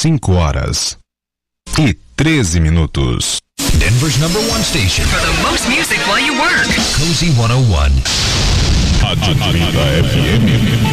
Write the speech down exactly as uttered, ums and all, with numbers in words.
cinco horas e treze minutos. Denver's number one station for the most music while you work. Cozy cento e um. Atlanta F M.